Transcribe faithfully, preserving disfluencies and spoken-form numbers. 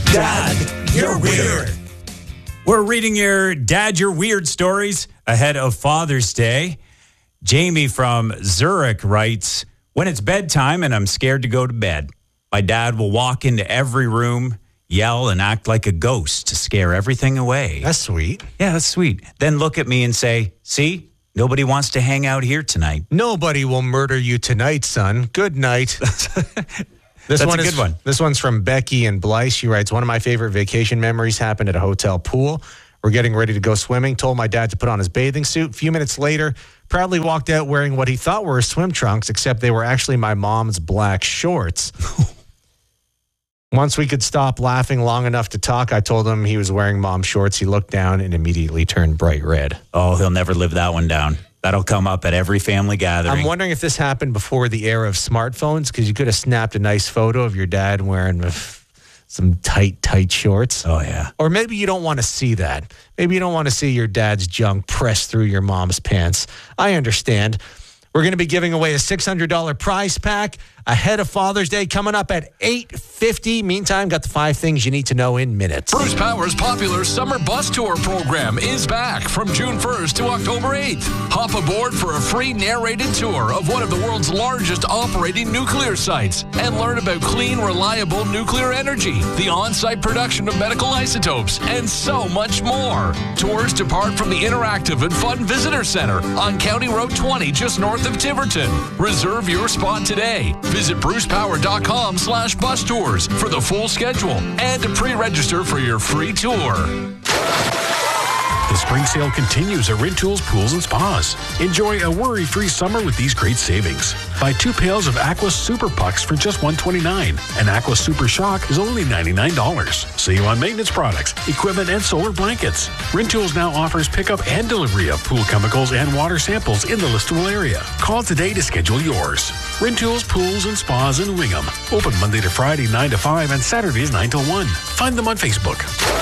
Dad, you're weird. We're reading your Dad, You're Weird stories ahead of Father's Day. Jamie from Zurich writes, when it's bedtime and I'm scared to go to bed, my dad will walk into every room, yell, and act like a ghost to scare everything away. That's sweet. Yeah, that's sweet. Then look at me and say, see, nobody wants to hang out here tonight. Nobody will murder you tonight, son. Good night. This That's one a is, good one. This one's from Becky and Blythe. She writes, one of my favorite vacation memories happened at a hotel pool. We're getting ready to go swimming. Told my dad to put on his bathing suit. A few minutes later, proudly walked out wearing what he thought were his swim trunks, except they were actually my mom's black shorts. Once we could stop laughing long enough to talk, I told him he was wearing mom's shorts. He looked down and immediately turned bright red. Oh, he'll never live that one down. That'll come up at every family gathering. I'm wondering if this happened before the era of smartphones, because you could have snapped a nice photo of your dad wearing uh, some tight, tight shorts. Oh, yeah. Or maybe you don't want to see that. Maybe you don't want to see your dad's junk pressed through your mom's pants. I understand. We're going to be giving away a six hundred dollars prize pack ahead of Father's Day coming up at eight fifty. Meantime, got the five things you need to know in minutes. Bruce Power's popular summer bus tour program is back from June first to October eighth. Hop aboard for a free narrated tour of one of the world's largest operating nuclear sites and learn about clean, reliable nuclear energy, the on-site production of medical isotopes, and so much more. Tours depart from the interactive and fun visitor center on County Road twenty, just north of Tiverton. Reserve your spot today. Visit brucepower.com slash bus tours for the full schedule and to pre-register for your free tour. The spring sale continues at Rentools Pools and Spas. Enjoy a worry-free summer with these great savings. Buy two pails of Aqua Super Pucks for just one hundred twenty-nine dollars. And Aqua Super Shock is only ninety-nine dollars. See you on maintenance products, equipment, and solar blankets. Rentools now offers pickup and delivery of pool chemicals and water samples in the listable area. Call today to schedule yours. Rentools Pools and Spas in Wingham. Open Monday to Friday, nine to five, and Saturdays, nine to one. Find them on Facebook.